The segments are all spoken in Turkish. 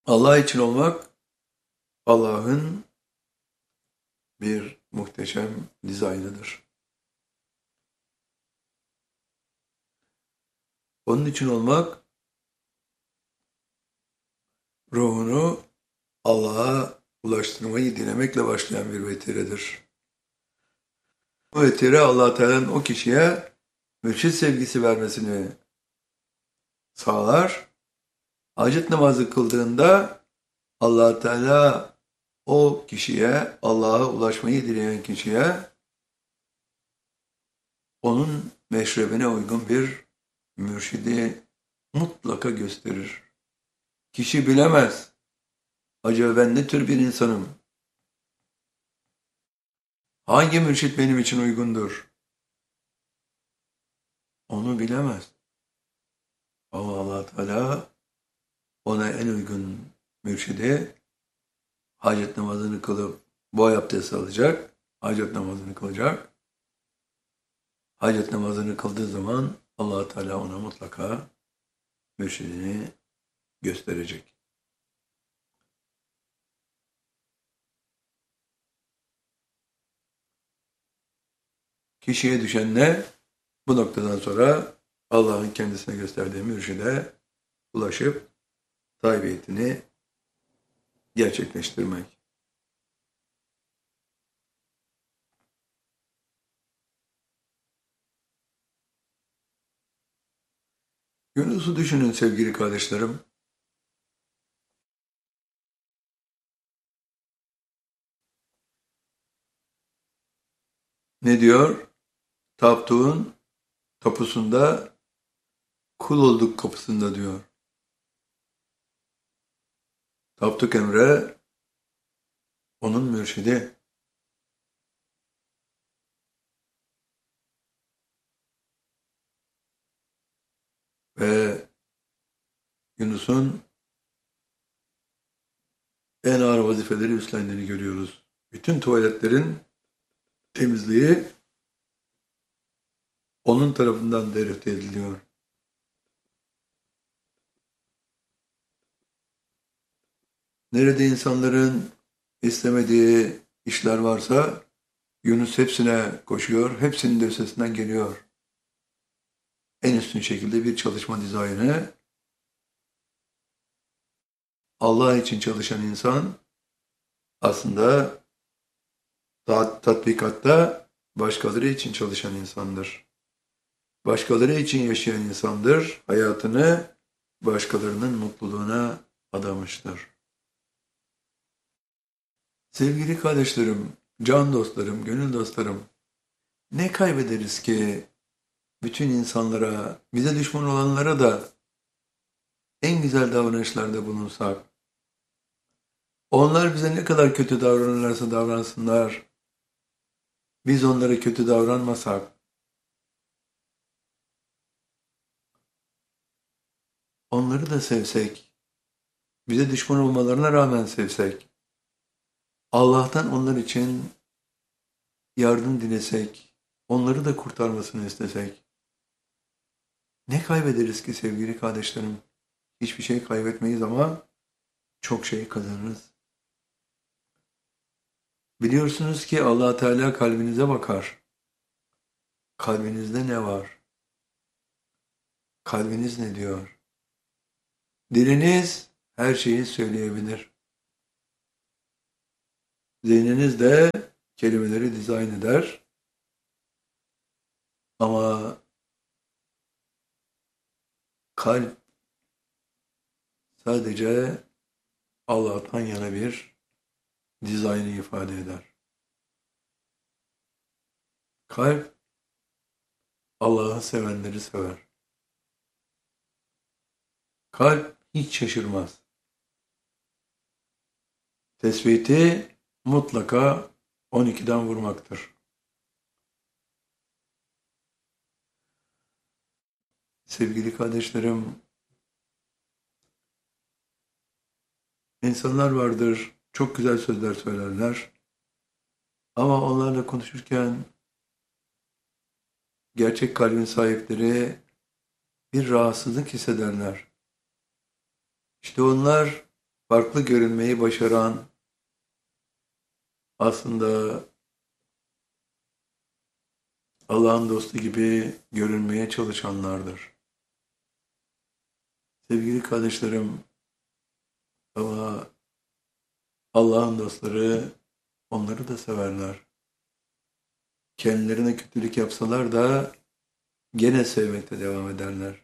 Allah için olmak, Allah'ın bir muhteşem dizaynıdır. Onun için olmak, ruhunu Allah'a ulaştırmayı dilemekle başlayan bir vetiredir. Bu vetire Allah Teala'nın o kişiye mürşit sevgisi vermesini sağlar. Hacet namazı kıldığında Allah Teala o kişiye, Allah'a ulaşmayı dileyen kişiye onun meşrebine uygun bir mürşidi mutlaka gösterir. Kişi bilemez. Acaba ben ne tür bir insanım? Hangi mürşit benim için uygundur? Onu bilemez. Ama Allah Teala ona en uygun mürşidi hacet namazını kılıp boy abdesti alacak, hacet namazını kılacak. Hacet namazını kıldığı zaman Allah Teala ona mutlaka mürşidini gösterecek. Kişiye düşen ne? Bu noktadan sonra Allah'ın kendisine gösterdiği mürşide ulaşıp taibiyetini gerçekleştirmek. Yunus'u düşünün sevgili kardeşlerim. Ne diyor? Taptuğun tapusunda, kul olduk kapısında diyor. Tapduk Emre onun mürşidi. Ve Yunus'un en ağır vazifeleri üstlendiğini görüyoruz. Bütün tuvaletlerin temizliği onun tarafından derefte ediliyor. Nerede insanların istemediği işler varsa Yunus hepsine koşuyor, hepsinin de üstesinden geliyor. En üstün şekilde bir çalışma dizaynı. Allah için çalışan insan aslında tatbikatta başkaları için çalışan insandır. Başkaları için yaşayan insandır. Hayatını başkalarının mutluluğuna adamıştır. Sevgili kardeşlerim, can dostlarım, gönül dostlarım, ne kaybederiz ki bütün insanlara, bize düşman olanlara da en güzel davranışlarda bulunsak? Onlar bize ne kadar kötü davranırlarsa davransınlar, biz onlara kötü davranmasak, onları da sevsek, bize düşman olmalarına rağmen sevsek, Allah'tan onlar için yardım dilesek, onları da kurtarmasını istesek, ne kaybederiz ki sevgili kardeşlerim? Hiçbir şey kaybetmeyiz ama çok şey kazanırız. Biliyorsunuz ki Allah Teala kalbinize bakar. Kalbinizde ne var? Kalbiniz ne diyor? Diliniz her şeyi söyleyebilir. Zihniniz de kelimeleri dizayn eder. Ama kalp sadece Allah'tan yana bir dizaynı ifade eder. Kalp Allah'ı sevenleri sever. Kalp hiç şaşırmaz. Tespiti mutlaka 12'den vurmaktır. Sevgili kardeşlerim, insanlar vardır, çok güzel sözler söylerler. Ama onlarla konuşurken gerçek kalbin sahipleri bir rahatsızlık hissederler. İşte onlar farklı görünmeyi başaran, aslında Allah'ın dostu gibi görünmeye çalışanlardır. Sevgili kardeşlerim, ama Allah'ın dostları onları da severler. Kendilerine kötülük yapsalar da gene sevmekte devam ederler.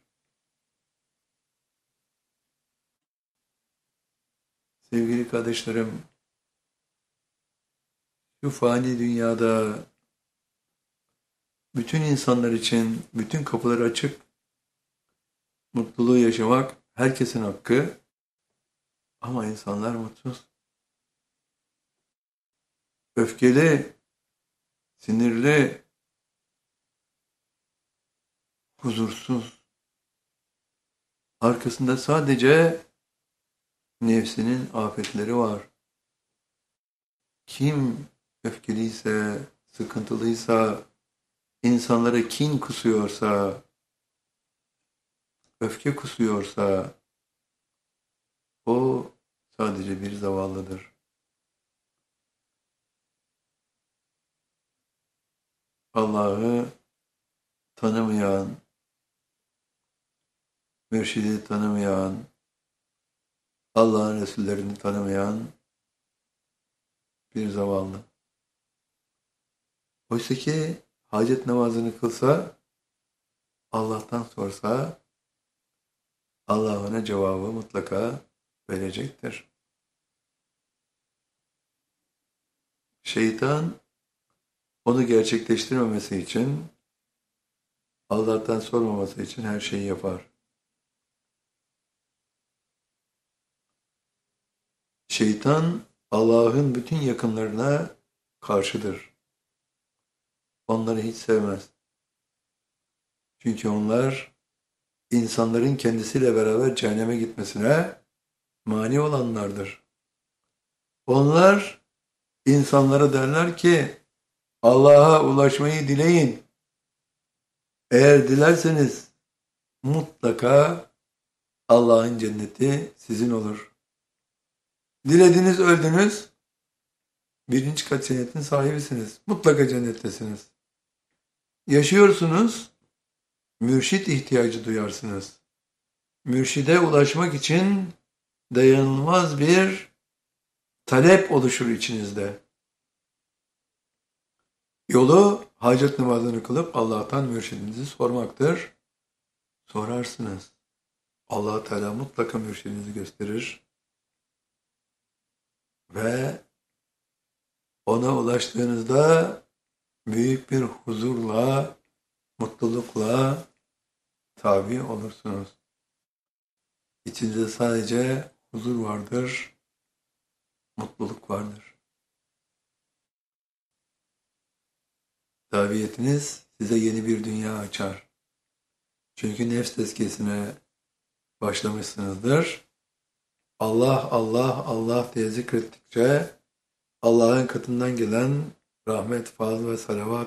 Sevgili kardeşlerim, şu fani dünyada bütün insanlar için bütün kapılar açık, mutluluğu yaşamak herkesin hakkı, ama insanlar mutsuz. Öfkeli, sinirli, huzursuz. Arkasında sadece nefsinin afetleri var. Kim öfkeliyse, sıkıntılıysa, insanlara kin kusuyorsa, öfke kusuyorsa, o sadece bir zavallıdır. Allah'ı tanımayan, mürşidi tanımayan, Allah'ın Resullerini tanımayan bir zavallı. Oysa ki hacet namazını kılsa, Allah'tan sorsa, Allah ona cevabı mutlaka verecektir. Şeytan onu gerçekleştirmemesi için, Allah'tan sormaması için her şeyi yapar. Şeytan Allah'ın bütün yakınlarına karşıdır. Onları hiç sevmez. Çünkü onlar insanların kendisiyle beraber cehenneme gitmesine mani olanlardır. Onlar insanlara derler ki Allah'a ulaşmayı dileyin. Eğer dilerseniz mutlaka Allah'ın cenneti sizin olur. Dilediniz, öldünüz, birinci kat cennetin sahibisiniz. Mutlaka cennettesiniz. Yaşıyorsunuz, mürşit ihtiyacı duyarsınız. Mürşide ulaşmak için dayanılmaz bir talep oluşur içinizde. Yolu hacet namazını kılıp Allah'tan mürşidinizi sormaktır. Sorarsınız. Allah Teala mutlaka mürşidinizi gösterir. Ve ona ulaştığınızda büyük bir huzurla, mutlulukla tabi olursunuz. İçinizde sadece huzur vardır, mutluluk vardır. Tabiyetiniz size yeni bir dünya açar. Çünkü nefs tezkiyesine başlamışsınızdır. Allah, Allah, Allah diye zikrettikçe Allah'ın katından gelen rahmet, fazl ve salavat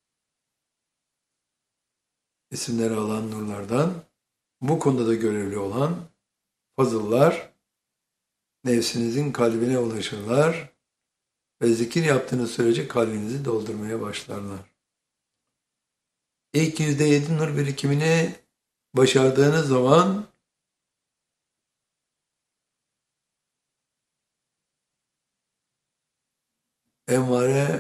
isimleri alan nurlardan bu konuda da görevli olan fazıllar nefsinizin kalbine ulaşırlar ve zikir yaptığınız sürece kalbinizi doldurmaya başlarlar. İlk %7 nur birikimini başardığınız zaman envare